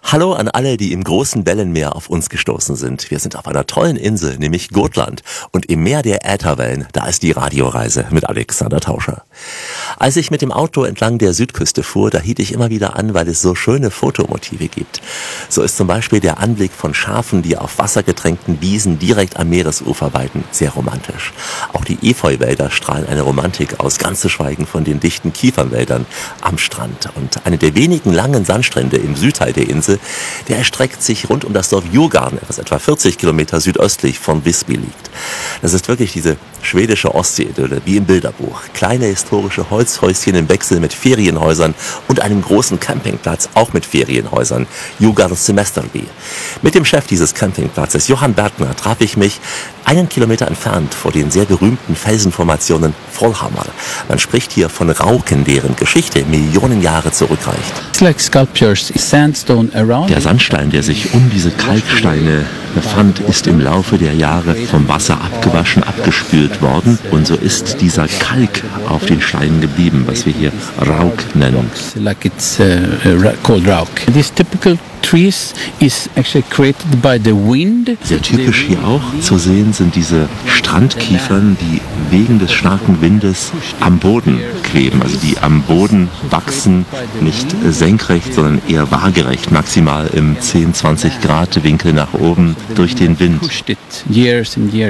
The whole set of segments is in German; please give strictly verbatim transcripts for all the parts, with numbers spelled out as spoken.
Hallo an alle, die im großen Wellenmeer auf uns gestoßen sind. Wir sind auf einer tollen Insel, nämlich Gotland. Und im Meer der Ätherwellen, da ist die Radioreise mit Alexander Tauscher. Als ich mit dem Auto entlang der Südküste fuhr, da hielt ich immer wieder an, weil es so schöne Fotomotive gibt. So ist zum Beispiel der Anblick von Schafen, die auf wassergetränkten Wiesen direkt am Meeresufer weiden, sehr romantisch. Auch die Efeuwälder strahlen eine Romantik aus, ganz zu schweigen von den dichten Kiefernwäldern am Strand. Und eine der wenigen langen Sandstrände im Südteil der Insel, der erstreckt sich rund um das Dorf Djurgården, was etwa vierzig Kilometer südöstlich von Visby liegt. Das ist wirklich diese schwedische Ostsee-Idylle, wie im Bilderbuch. Kleine historische Holzhäuschen im Wechsel mit Ferienhäusern und einem großen Campingplatz, auch mit Ferienhäusern, Djurgårdens Semesterby. Mit dem Chef dieses Campingplatzes, Johan Bergner, traf ich mich einen Kilometer entfernt vor den sehr berühmten Felsenformationen Folhamar. Man spricht hier von Rauken, deren Geschichte Millionen Jahre zurückreicht. Der Sandstein, der sich um diese Kalksteine befand, ist im Laufe der Jahre vom Wasser abgewaschen, abgespült worden. Und so ist dieser Kalk auf den Steinen geblieben, was wir hier Rauk nennen. Sehr typisch hier auch zu sehen sind diese Strandkiefern, die wegen des starken Windes am Boden kleben, also die am Boden wachsen, nicht senkrecht, sondern eher waagerecht, maximal im zehn, zwanzig Grad Winkel nach oben durch den Wind. Hier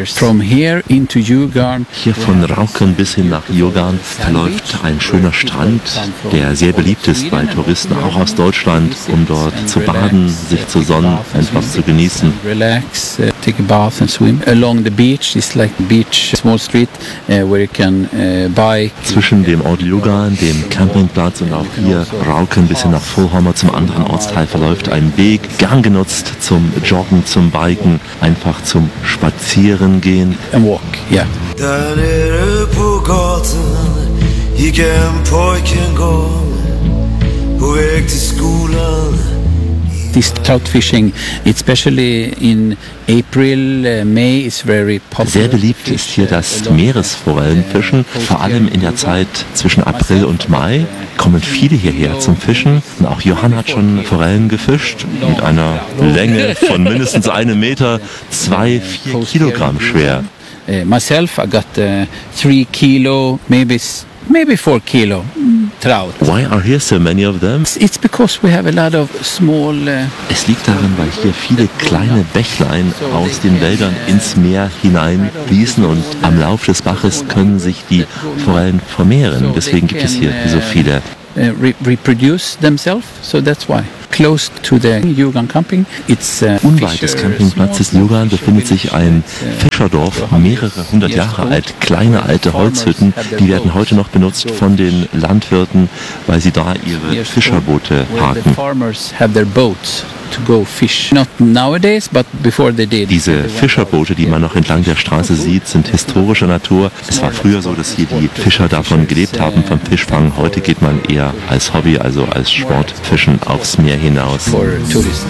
von Rauken bis hin nach Djurgården verläuft ein schöner Strand, der sehr beliebt ist bei Touristen, auch aus Deutschland, um dort zu baden, sich zu sonnen, einfach zu genießen. Relax, uh, take a bath and swim. Along the beach is like a beach, small street uh, where you can uh, buy. Zwischen dem Ort Djurgården, dem Campingplatz und auch hier Rauken bis hin nach Folhamar zum anderen Ortsteil verläuft ein Weg, gern genutzt zum Joggen, zum Biken, einfach zum Spazierengehen. And walk, yeah. Där nere på gatan gick en pojke en gång på väg till skolan. This trout fishing, especially in April, uh, May, is very popular. Sehr beliebt ist hier das Meeresforellenfischen. Vor allem in der Zeit zwischen April und Mai kommen viele hierher zum Fischen. Und auch Johann hat schon Forellen gefischt mit einer Länge von mindestens einem Meter, zwei, vier Kilogramm schwer. Uh, myself, I got uh, three kilo, maybe maybe four kilo trout. Why are here so many of them? It's because we have a lot of small. Uh, es liegt daran, weil hier viele kleine Bächlein aus den Wäldern ins Meer hinein fließen und am Lauf des Baches können sich die Forellen vermehren. Deswegen gibt es hier so viele. Uh, re reproduce themselves, so that's why. Close to the Djurgården camping, it's uh, unweit des Campingplatzes Djurgården befindet sich ein Fischerdorf, mehrere hundert Jahre alt, kleine alte Holzhütten, die werden heute noch benutzt von den Landwirten, weil sie da ihre Fischerboote parken. To go fish. Not nowadays, but before they did. Diese Fischerboote, die man noch entlang der Straße sieht, sind historischer Natur. Es war früher so, dass hier die Fischer davon gelebt haben, vom Fischfang. Heute geht man eher als Hobby, also als Sportfischen aufs Meer hinaus. For tourists.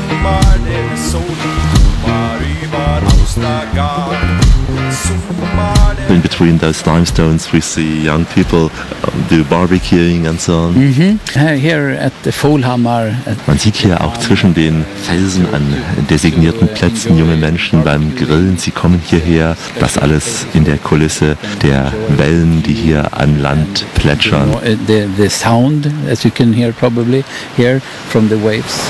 In between those limestones we see young people do barbecuing and so on. Mm-hmm. Here at the Folhamar. Man sieht hier auch zwischen den Felsen an designierten Plätzen junge Menschen beim Grillen. Sie kommen hierher. Das alles in der Kulisse der Wellen, die hier an Land plätschern. The, the sound, as you can hear probably here from the waves.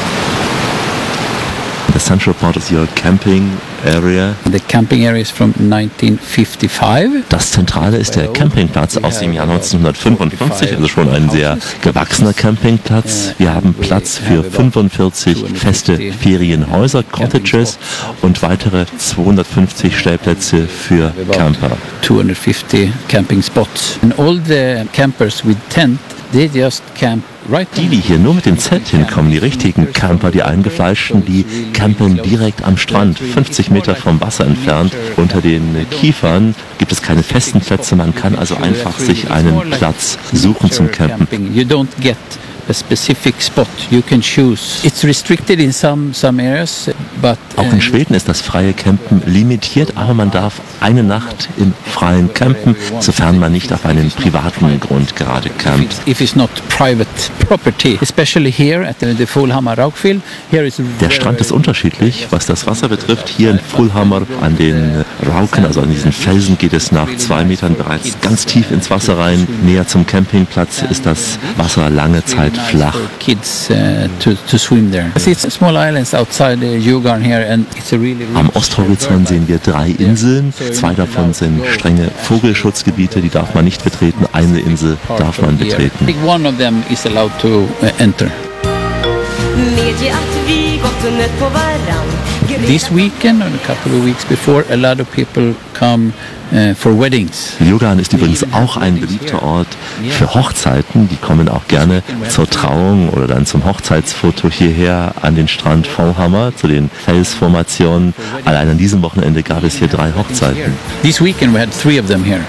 The central part is your camping area. The camping area is from nineteen fifty-five. Das Zentrale ist der Campingplatz aus dem Jahr neunzehnhundertfünfundfünfzig, also schon ein sehr gewachsener Campingplatz. Wir haben Platz für fünfundvierzig feste Ferienhäuser, Cottages und weitere zweihundertfünfzig Stellplätze für Camper. two hundred fifty camping spots. And all the campers with tent, they just camp. Die, die hier nur mit dem Zelt hinkommen, die richtigen Camper, die eingefleischten, die campen direkt am Strand, fünfzig Meter vom Wasser entfernt. Unter den Kiefern gibt es keine festen Plätze, man kann also einfach sich einen Platz suchen zum Campen. You don't get a specific spot. You can choose. It's restricted in some some areas, but uh, Auch in Schweden ist das freie Campen limitiert, aber man darf eine Nacht im freien campen, sofern man nicht auf einen privaten Grund gerade campt. if it's not private property, especially here at the, the Fullhammar Raukfjell, here is Der Strand ist unterschiedlich, was das Wasser betrifft. Hier in Fullhammar an den Rauken, also an diesen Felsen, geht es nach zwei Metern bereits ganz tief ins Wasser rein. Näher zum Campingplatz ist das Wasser lange Zeit flach. kids uh, to, to swim there. It's small islands outside uh, Djurgården here, and it's a really. Am Osthorizont sehen wir drei Inseln. Zwei davon sind strenge Vogelschutzgebiete, die darf man nicht betreten. Eine Insel darf man betreten. I think one of them is allowed to uh, enter. Medge att vi gått nöt på varann. This weekend and a couple of weeks before, a lot of people come uh, for weddings. Djurgården ist übrigens auch ein beliebter Ort für Hochzeiten. Die kommen auch gerne zur Trauung oder dann zum Hochzeitsfoto hierher an den Strand Fullhammar, zu den Felsformationen. Allein an diesem Wochenende gab es hier drei Hochzeiten. This weekend we had three of them here.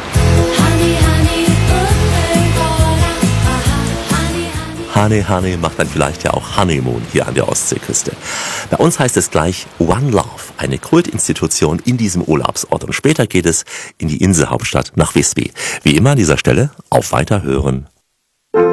Honey Honey macht dann vielleicht ja auch Honeymoon hier an der Ostseeküste. Bei uns heißt es gleich One Love, eine Kultinstitution in diesem Urlaubsort. Und später geht es in die Inselhauptstadt nach Visby. Wie immer an dieser Stelle auf Weiterhören